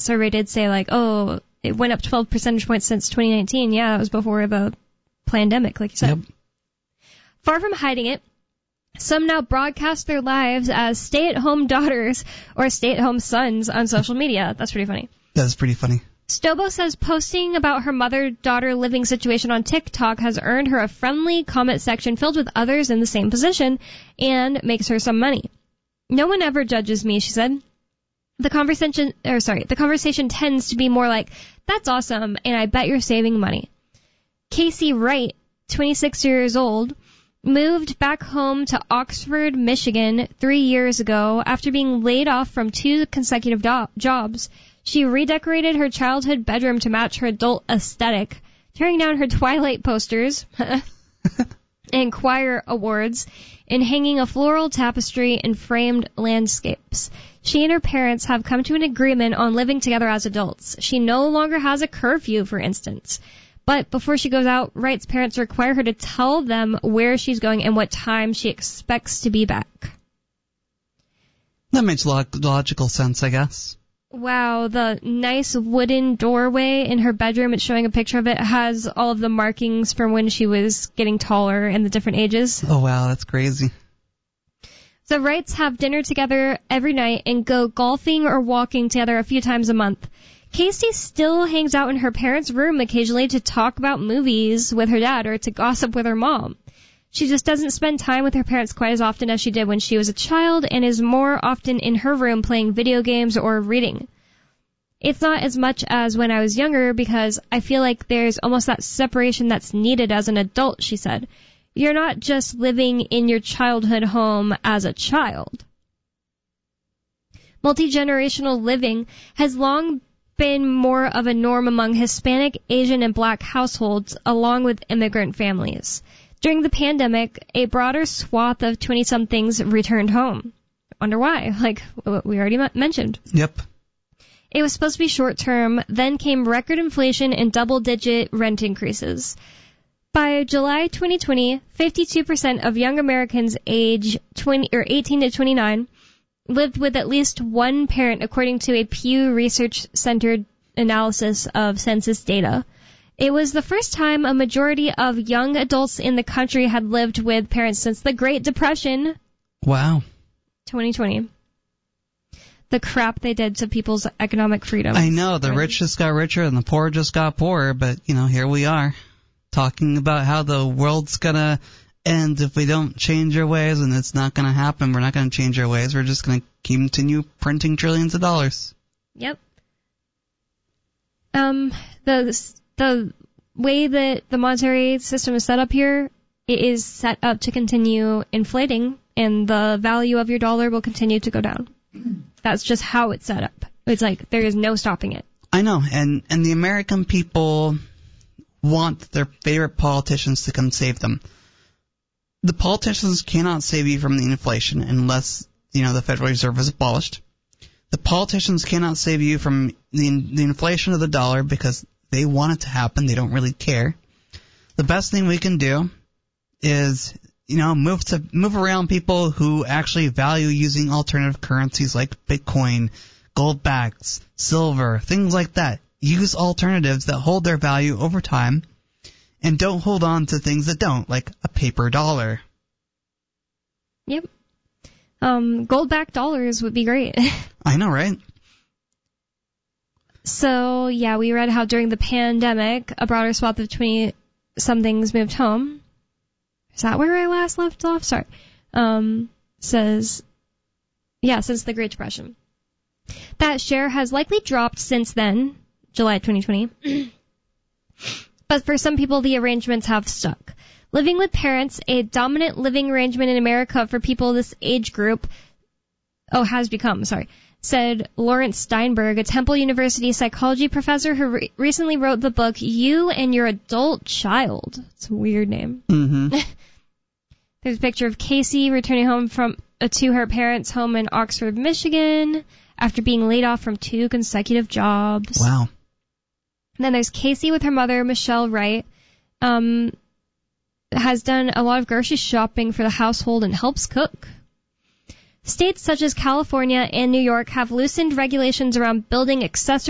survey did say, like, oh, it went up 12 percentage points since 2019. Yeah, it was before the pandemic, like you said. Yep. Far from hiding it, some now broadcast their lives as stay-at-home daughters or stay-at-home sons on social media. That's pretty funny. That's pretty funny. Stobo says posting about her mother-daughter living situation on TikTok has earned her a friendly comment section filled with others in the same position and makes her some money. No one ever judges me, she said. The conversation tends to be more like, that's awesome, and I bet you're saving money. Casey Wright, 26 years old, moved back home to Oxford, Michigan 3 years ago after being laid off from 2 consecutive jobs. She redecorated her childhood bedroom to match her adult aesthetic, tearing down her Twilight posters and choir awards and hanging a floral tapestry and framed landscapes. She and her parents have come to an agreement on living together as adults. She no longer has a curfew, for instance. But before she goes out, Wright's parents require her to tell them where she's going and what time she expects to be back. That makes logical sense, I guess. Wow, the nice wooden doorway in her bedroom, it's showing a picture of it, has all of the markings from when she was getting taller and the different ages. Oh, wow, that's crazy. The Wrights have dinner together every night and go golfing or walking together a few times a month. Casey still hangs out in her parents' room occasionally to talk about movies with her dad or to gossip with her mom. She just doesn't spend time with her parents quite as often as she did when she was a child and is more often in her room playing video games or reading. It's not as much as when I was younger because I feel like there's almost that separation that's needed as an adult, she said. You're not just living in your childhood home as a child. Multi-generational living has long been more of a norm among Hispanic, Asian, and Black households, along with immigrant families. During the pandemic, a broader swath of 20-somethings returned home. I wonder why, like we already mentioned. Yep. It was supposed to be short-term, then came record inflation and double-digit rent increases. By July 2020, 52% of young Americans age 18 to 29 lived with at least one parent, according to a Pew Research Center analysis of census data. It was the first time a majority of young adults in the country had lived with parents since the Great Depression. Wow. 2020. The crap they did to people's economic freedom. I know, the rich just got richer and the poor just got poorer, but, here we are, talking about how the world's gonna end if we don't change our ways, and it's not gonna happen. We're not gonna change our ways. We're just gonna continue printing trillions of dollars. Yep. The way that the monetary system is set up here, it is set up to continue inflating, and the value of your dollar will continue to go down. That's just how it's set up. It's like there is no stopping it. I know, and the American people want their favorite politicians to come save them. The politicians cannot save you from the inflation unless, the Federal Reserve is abolished. The politicians cannot save you from the inflation of the dollar because they want it to happen. They don't really care. The best thing we can do is, move around people who actually value using alternative currencies like Bitcoin, gold backs, silver, things like that. Use alternatives that hold their value over time and don't hold on to things that don't, like a paper dollar. Yep. Gold-backed dollars would be great. I know, right? So, yeah, we read how during the pandemic, a broader swath of 20-somethings moved home. Is that where I last left off? Sorry. Since the Great Depression. That share has likely dropped since then, July 2020. But for some people, the arrangements have stuck. Living with parents, a dominant living arrangement in America for people this age group, has become, said Lawrence Steinberg, a Temple University psychology professor who recently wrote the book You and Your Adult Child. It's a weird name. Mm-hmm. There's a picture of Casey returning home to her parents' home in Oxford, Michigan, after being laid off from 2 consecutive jobs. Wow. And then there's Casey with her mother, Michelle Wright, has done a lot of grocery shopping for the household and helps cook. States such as California and New York have loosened regulations around building accessory